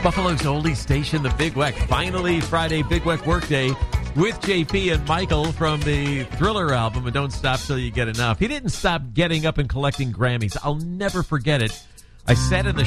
Buffalo's oldie station, the Big Weck. Finally, Friday, Big Weck Workday with JP and Michael from the Thriller album, and Don't Stop Till You Get Enough. He didn't stop getting up and collecting Grammys. I'll never forget it. I sat in the